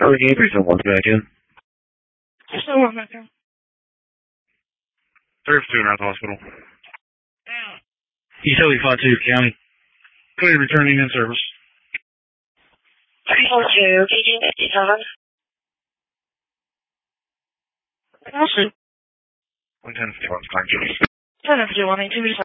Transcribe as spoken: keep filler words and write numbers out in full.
Allegheny Region, one back in. Still one back in. thirty-two around the hospital. Yeah. Utility five two, County. Clear returning in service. three four two, P G fifty-seven. Awesome. one ten fifty-one, fine, Julie. ten fifty-one, eighteen